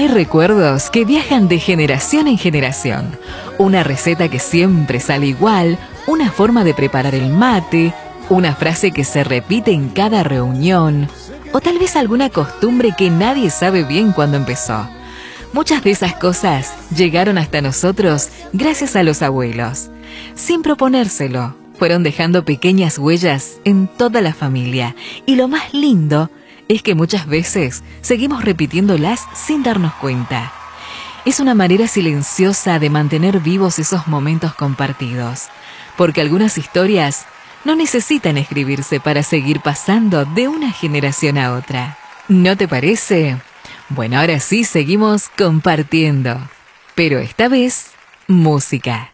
recuerdos que viajan de generación en generación. Una receta que siempre sale igual, una forma de preparar el mate, una frase que se repite en cada reunión, o tal vez alguna costumbre que nadie sabe bien cuándo empezó. Muchas de esas cosas llegaron hasta nosotros gracias a los abuelos. Sin proponérselo, fueron dejando pequeñas huellas en toda la familia. Y lo más lindo es que muchas veces seguimos repitiéndolas sin darnos cuenta. Es una manera silenciosa de mantener vivos esos momentos compartidos, porque algunas historias no necesitan escribirse para seguir pasando de una generación a otra. ¿No te parece? Bueno, ahora sí seguimos compartiendo, pero esta vez música.